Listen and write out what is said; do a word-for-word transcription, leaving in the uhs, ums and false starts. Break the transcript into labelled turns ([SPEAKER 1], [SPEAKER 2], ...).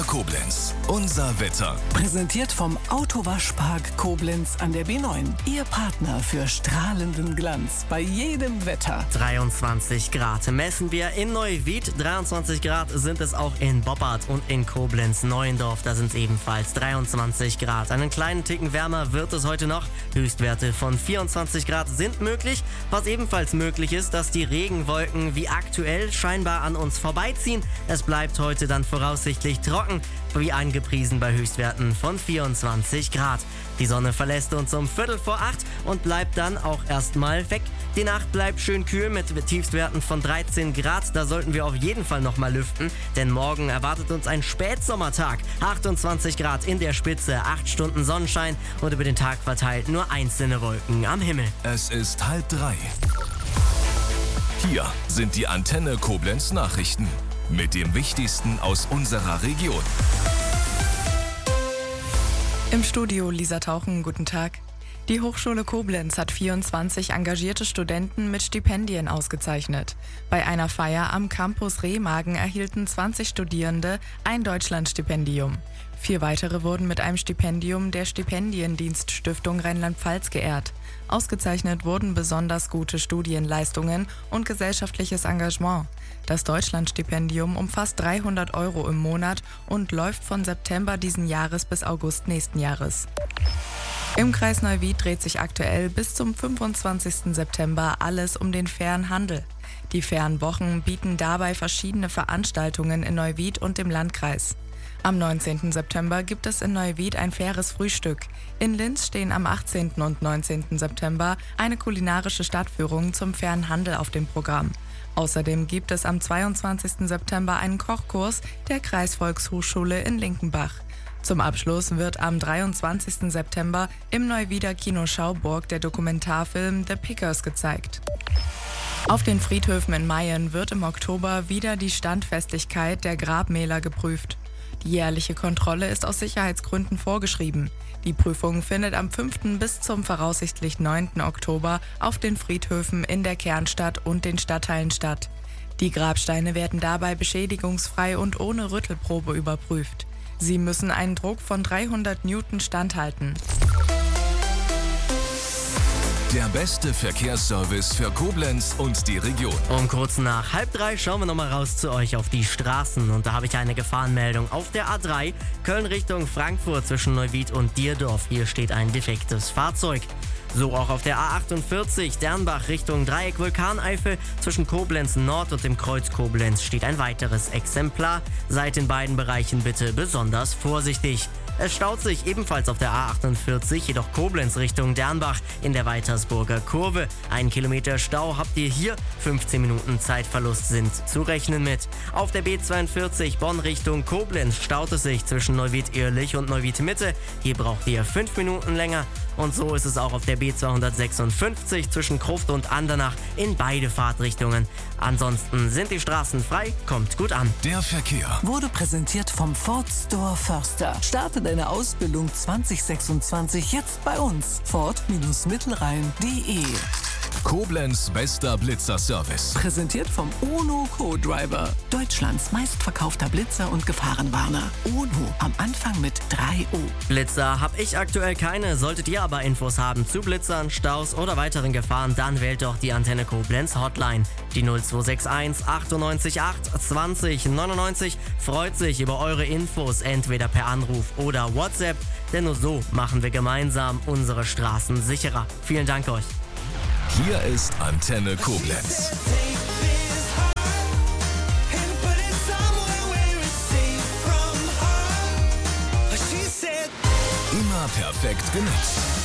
[SPEAKER 1] Koblenz. Unser Wetter.
[SPEAKER 2] Präsentiert vom Autowaschpark Koblenz an der B neun. Ihr Partner für strahlenden Glanz bei jedem Wetter.
[SPEAKER 3] dreiundzwanzig Grad messen wir in Neuwied. dreiundzwanzig Grad sind es auch in Boppard und in Koblenz-Neuendorf. Da sind es ebenfalls dreiundzwanzig Grad. Einen kleinen Ticken wärmer wird es heute noch. Höchstwerte von vierundzwanzig Grad sind möglich. Was ebenfalls möglich ist, dass die Regenwolken wie aktuell scheinbar an uns vorbeiziehen. Es bleibt heute dann voraussichtlich trocken, wie angepriesen bei Höchstwerten von vierundzwanzig Grad. Die Sonne verlässt uns um Viertel vor acht und bleibt dann auch erstmal weg. Die Nacht bleibt schön kühl mit Tiefstwerten von dreizehn Grad. Da sollten wir auf jeden Fall nochmal lüften, denn morgen erwartet uns ein Spätsommertag. achtundzwanzig Grad in der Spitze, acht Stunden Sonnenschein und über den Tag verteilt nur einzelne Wolken am Himmel.
[SPEAKER 1] Es ist halb drei. Hier sind die Antenne Koblenz Nachrichten mit dem Wichtigsten aus unserer Region.
[SPEAKER 4] Im Studio Lisa Tauchen, guten Tag. Die Hochschule Koblenz hat vierundzwanzig engagierte Studenten mit Stipendien ausgezeichnet. Bei einer Feier am Campus Remagen erhielten zwanzig Studierende ein Deutschlandstipendium. Vier weitere wurden mit einem Stipendium der Stipendiendienststiftung Rheinland-Pfalz geehrt. Ausgezeichnet wurden besonders gute Studienleistungen und gesellschaftliches Engagement. Das Deutschlandstipendium umfasst dreihundert Euro im Monat und läuft von September diesen Jahres bis August nächsten Jahres. Im Kreis Neuwied dreht sich aktuell bis zum fünfundzwanzigsten September alles um den fairen Handel. Die fairen Wochen bieten dabei verschiedene Veranstaltungen in Neuwied und dem Landkreis. Am neunzehnten September gibt es in Neuwied ein faires Frühstück. In Linz stehen am achtzehnten und neunzehnten September eine kulinarische Stadtführung zum fairen Handel auf dem Programm. Außerdem gibt es am zweiundzwanzigsten September einen Kochkurs der Kreisvolkshochschule in Linkenbach. Zum Abschluss wird am dreiundzwanzigsten September im Neuwieder Kino Schauburg der Dokumentarfilm The Pickers gezeigt. Auf den Friedhöfen in Mayen wird im Oktober wieder die Standfestigkeit der Grabmäler geprüft. Die jährliche Kontrolle ist aus Sicherheitsgründen vorgeschrieben. Die Prüfung findet am fünften bis zum voraussichtlich neunten Oktober auf den Friedhöfen in der Kernstadt und den Stadtteilen statt. Die Grabsteine werden dabei beschädigungsfrei und ohne Rüttelprobe überprüft. Sie müssen einen Druck von dreihundert Newton standhalten.
[SPEAKER 1] Der beste Verkehrsservice für Koblenz und die Region.
[SPEAKER 3] Um kurz nach halb drei schauen wir nochmal raus zu euch auf die Straßen. Und da habe ich eine Gefahrenmeldung auf der A drei, Köln Richtung Frankfurt zwischen Neuwied und Dierdorf. Hier steht ein defektes Fahrzeug. So auch auf der A achtundvierzig, Dernbach Richtung Dreieck Vulkaneifel. Zwischen Koblenz Nord und dem Kreuz Koblenz steht ein weiteres Exemplar. Seid in beiden Bereichen bitte besonders vorsichtig. Es staut sich ebenfalls auf der A achtundvierzig, jedoch Koblenz Richtung Dernbach in der Weitersburger Kurve. Ein Kilometer Stau habt ihr hier, fünfzehn Minuten Zeitverlust sind zu rechnen mit. Auf der B zweiundvierzig Bonn Richtung Koblenz staut es sich zwischen Neuwied-Irlich und Neuwied-Mitte. Hier braucht ihr fünf Minuten länger. Und so ist es auch auf der B zweihundertsechsundfünfzig zwischen Krufte und Andernach in beide Fahrtrichtungen. Ansonsten sind die Straßen frei, kommt gut an.
[SPEAKER 1] Der Verkehr
[SPEAKER 2] Wurde präsentiert vom Ford Store Förster. Starte deine Ausbildung zwanzig sechsundzwanzig jetzt bei uns. Ford-Mittelrhein punkt de.
[SPEAKER 1] Koblenz bester Blitzerservice.
[SPEAKER 2] Präsentiert vom UNO Co-Driver. Deutschlands meistverkaufter Blitzer und Gefahrenwarner. UNO am Anfang mit drei O.
[SPEAKER 3] Blitzer habe ich aktuell keine. Solltet ihr aber Infos haben zu Blitzern, Staus oder weiteren Gefahren, dann wählt doch die Antenne Koblenz Hotline. Die null zwei sechs eins achtundneunzig acht zwanzig neunundneunzig freut sich über eure Infos entweder per Anruf oder WhatsApp, denn nur so machen wir gemeinsam unsere Straßen sicherer. Vielen Dank euch.
[SPEAKER 1] Hier ist Antenne Koblenz. Immer perfekt genutzt.